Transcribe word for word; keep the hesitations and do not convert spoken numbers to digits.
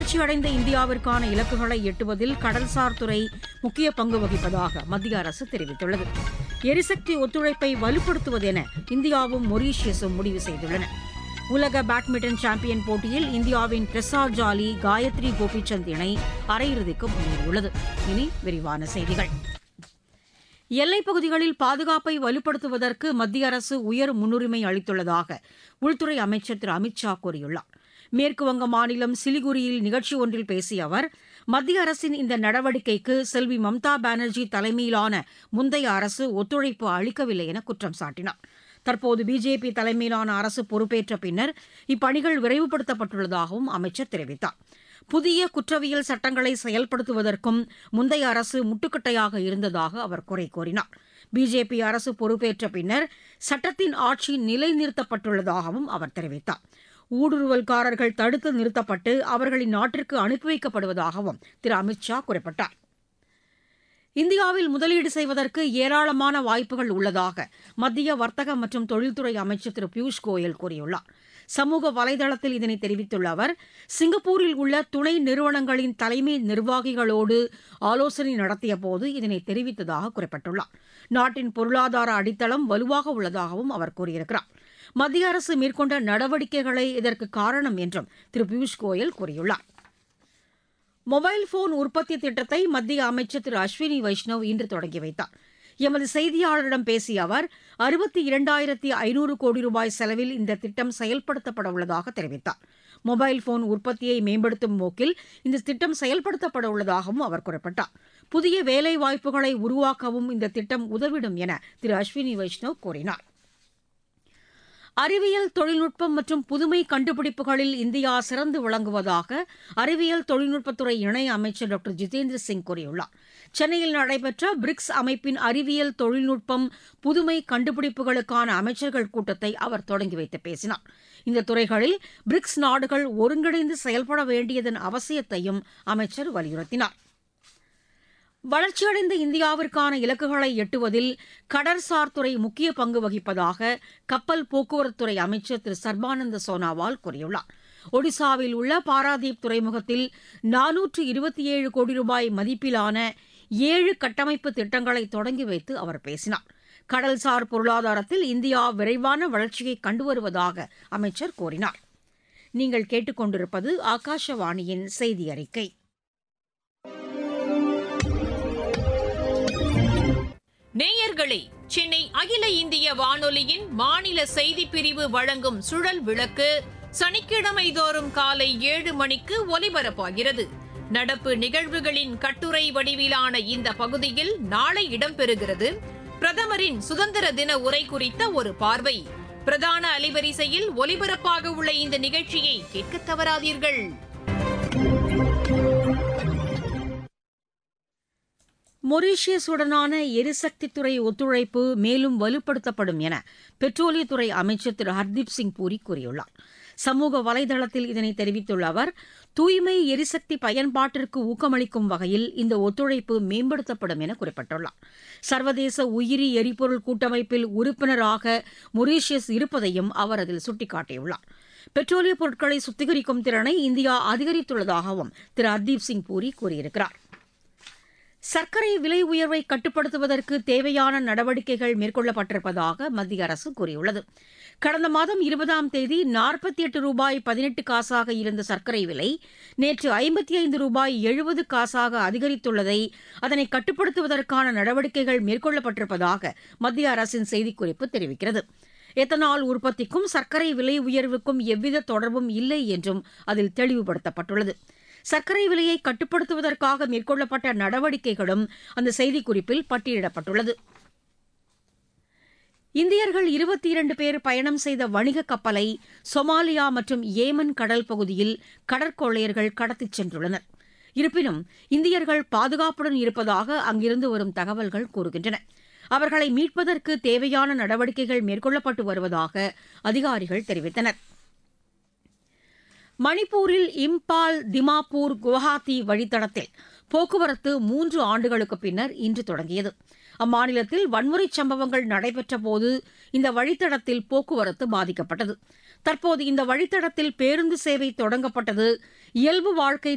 வளர்ச்சியடைந்த இந்தியாவிற்கான இலக்குகளை எட்டுவதில் கடல்சார் துறை முக்கிய பங்கு வகிப்பதாக மத்திய அரசு தெரிவித்துள்ளது. எரிசக்தி ஒத்துழைப்பை வலுப்படுத்துவதென இந்தியாவும் மொரீஷியஸும் முடிவு செய்துள்ளன. உலக பேட்மிண்டன் சாம்பியன் போட்டியில் இந்தியாவின் ட்ரெஸா ஜாலி, காயத்ரி கோபிசந்த் இணை அரையிறுதிக்கு முன்னேறியுள்ளது. இனி விரிவான செய்திகள். எல்லைப் பகுதிகளில் பாதுகாப்பை வலுப்படுத்துவதற்கு மத்திய அரசு உயர் முன்னுரிமை அளித்துள்ளதாக உள்துறை அமைச்சர் திரு அமித் ஷா கூறியுள்ளார். மேற்குவங்க மாநிலம் சிலிகுரியில் நிகழ்ச்சி ஒன்றில் பேசிய அவர், மத்திய அரசின் இந்த நடவடிக்கைக்கு செல்வி மம்தா பானர்ஜி தலைமையிலான முந்தைய அரசு ஒத்துழைப்பு அளிக்கவில்லை என குற்றம் சாட்டினார். தற்போது பிஜேபி தலைமையிலான அரசு பொறுப்பேற்ற பின்னர் இப்பணிகள் விரைவுபடுத்தப்பட்டுள்ளதாகவும் அமைச்சர் தெரிவித்தார். புதிய குற்றவியல் சட்டங்களை செயல்படுத்துவதற்கும் முந்தைய அரசு முட்டுக்கட்டையாக இருந்ததாக அவர் குறை கூறினார். பிஜேபி அரசு பொறுப்பேற்ற பின்னர் சட்டத்தின் ஆட்சி நிலைநிறுத்தப்பட்டுள்ளதாகவும் அவர் தெரிவித்தார். ஊடுருவல்காரர்கள் தடுத்து நிறுத்தப்பட்டு அவர்களின் நாட்டிற்கு அனுப்பி வைக்கப்படுவதாகவும் திரு அமித் ஷா குறிப்பிட்டார். இந்தியாவில் முதலீடு செய்வதற்கு ஏராளமான வாய்ப்புகள் உள்ளதாக மத்திய வர்த்தக மற்றும் தொழில்துறை அமைச்சர் திரு பியூஷ் கோயல் கூறியுள்ளார். சமூக வலைதளத்தில் இதனை தெரிவித்துள்ள அவர், சிங்கப்பூரில் உள்ள துணை நிறுவனங்களின் தலைமை நிர்வாகிகளோடு ஆலோசனை நடத்தியபோது இதனை தெரிவித்ததாக குறிப்பிட்டுள்ளார். நாட்டின் பொருளாதார அடித்தளம் வலுவாக உள்ளதாகவும் அவர் கூறியிருக்கிறார். மத்திய அரசு மேற்கொண்ட நடவடிக்கைகளே இதற்கு காரணம் என்றும் திரு பியூஷ் கோயல் கூறியுள்ளார். மொபைல் போன் உற்பத்தி திட்டத்தை மத்திய அமைச்சர் திரு அஸ்வினி வைஷ்ணவ் இன்று தொடங்கி வைத்தார். எமது செய்தியாளரிடம் பேசிய அவர், அறுபத்தி இரண்டாயிரத்தி ஐநூறு கோடி ரூபாய் செலவில் இந்த திட்டம் செயல்படுத்தப்பட உள்ளதாக தெரிவித்தார். மொபைல் போன் உற்பத்தியை மேம்படுத்தும் நோக்கில் இந்த திட்டம் செயல்படுத்தப்பட உள்ளதாகவும் அவர் குறிப்பிட்டார். புதிய வேலைவாய்ப்புகளை உருவாக்கவும் இந்த திட்டம் உதவிடும் என திரு அஸ்வினி வைஷ்ணவ் கூறினார். அறிவியல் தொழில்நுட்பம் மற்றும் புதுமை கண்டுபிடிப்புகளில் இந்தியா சிறந்து விளங்குவதாக அறிவியல் தொழில்நுட்பத்துறை இணை அமைச்சர் டாக்டர் ஜிதேந்திர சிங் கூறியுள்ளார். சென்னையில் நடைபெற்ற பிரிக்ஸ் அமைப்பின் அறிவியல் தொழில்நுட்பம் புதுமை கண்டுபிடிப்புகளுக்கான அமைச்சர்கள் கூட்டத்தை அவர் தொடங்கி வைத்து பேசினார். இந்த துறைகளில் பிரிக்ஸ் நாடுகள் ஒருங்கிணைந்து செயல்பட வேண்டியதன் அவசியத்தையும் அமைச்சர் வலியுறுத்தினார். வளர்ச்சியடைந்த இந்தியாவிற்கான இலக்குகளை எட்டுவதில் கடற்சார் துறை முக்கிய பங்கு வகிப்பதாக கப்பல் போக்குவரத்துறை அமைச்சர் திரு சர்பானந்த சோனாவால் கூறியுள்ளார். ஒடிசாவில் உள்ள பாராதீப் துறைமுகத்தில் நானூற்று இருபத்தி ஏழு கோடி ரூபாய் மதிப்பிலான ஏழு கட்டமைப்பு திட்டங்களை தொடங்கி வைத்து அவர் பேசினார். கடல்சார் பொருளாதாரத்தில் இந்தியா விரைவான வளர்ச்சியை கண்டு வருவதாக அமைச்சர் கூறினார். நீங்கள் கேட்டுக்கொண்டிருப்பது ஆகாஷவாணியின் செய்தி அறிக்கை. நேயர்களே, சென்னை அகில இந்திய வானொலியின் மாநில செய்திப் பிரிவு வழங்கும் சுழல் விளக்கு சனிக்கிழமை தோறும் காலை ஏழு மணிக்கு ஒலிபரப்பாகிறது. நடப்பு நிகழ்வுகளின் கட்டுரை வடிவிலான இந்த பகுதியில் நாளை இடம்பெறுகிறது பிரதமரின் சுதந்திர தின உரை குறித்த ஒரு பார்வை. பிரதான அலைவரிசையில் ஒலிபரப்பாக உள்ள இந்த நிகழ்ச்சியை கேட்க தவறாதீர்கள். மொரீஷியஸுடனான எரிசக்தித்துறை ஒத்துழைப்பு மேலும் வலுப்படுத்தப்படும் என பெட்ரோலியத்துறை அமைச்சர் திரு ஹர்தீப் சிங் பூரி கூறியுள்ளார். சமூக வலைதளத்தில் இதனை தெரிவித்துள்ள அவர், தூய்மை எரிசக்தி பயன்பாட்டிற்கு ஊக்கமளிக்கும் வகையில் இந்த ஒத்துழைப்பு மேம்படுத்தப்படும் என குறிப்பிட்டுள்ளார். சர்வதேச உயிரி எரிபொருள் கூட்டமைப்பில் உறுப்பினராக மொரீஷியஸ் இருப்பதையும் அவர் அதில் சுட்டிக்காட்டியுள்ளார். பெட்ரோலிய பொருட்களை சுத்திகரிக்கும் திறனை இந்தியா அதிகரித்துள்ளதாகவும் திரு ஹர்தீப் சிங் பூரி கூறியிருக்கிறார். சர்க்கரை விலை உயர்வை கட்டுப்படுத்துவதற்கு தேவையான நடவடிக்கைகள் மேற்கொள்ளப்பட்டிருப்பதாக மத்திய அரசு கூறியுள்ளது. கடந்த மாதம் இருபதாம் தேதி நாற்பத்தி எட்டு ரூபாய் பதினெட்டு காசாக இருந்த சர்க்கரை விலை நேற்று ஐம்பத்தி ஐந்து ரூபாய் எழுபது காசாக அதிகரித்துள்ளதை அதனை கட்டுப்படுத்துவதற்கான நடவடிக்கைகள் மேற்கொள்ளப்பட்டிருப்பதாக மத்திய அரசின் செய்திக்குறிப்பு தெரிவிக்கிறது. எத்தனால் உற்பத்திக்கும் சர்க்கரை விலை உயர்வுக்கும் எவ்வித தொடர்பும் இல்லை என்றும் அதில் தெளிவுபடுத்தப்பட்டுள்ளது. சர்க்கரை விலையை கட்டுப்படுத்துவதற்காக மேற்கொள்ளப்பட்ட நடவடிக்கைகளும் அந்த செய்திக்குறிப்பில் பட்டியலிடப்பட்டுள்ளது. இந்தியர்கள் இருபத்தி இரண்டு பேர் பயணம் செய்த வணிக கப்பலை சொமாலியா மற்றும் ஏமன் கடல் பகுதியில் கடற்கொள்ளையர்கள் கடத்திச் சென்றுள்ளனர். இருப்பினும் இந்தியர்கள் பாதுகாப்புடன் இருப்பதாக அங்கிருந்து வரும் தகவல்கள் கூறுகின்றன. அவர்களை மீட்பதற்கு தேவையான நடவடிக்கைகள் மேற்கொள்ளப்பட்டு வருவதாக அதிகாரிகள் தெரிவித்தனர். மணிப்பூரில் இம்பால், திமாப்பூர், குவஹாத்தி வழித்தடத்தில் போக்குவரத்து மூன்று ஆண்டுகளுக்கு பின்னர் இன்று தொடங்கியது. அம்மாநிலத்தில் வன்முறைச் சம்பவங்கள் நடைபெற்றபோது இந்த வழித்தடத்தில் போக்குவரத்து பாதிக்கப்பட்டது. தற்போது இந்த வழித்தடத்தில் பேருந்து சேவை தொடங்கப்பட்டது இயல்பு வாழ்க்கை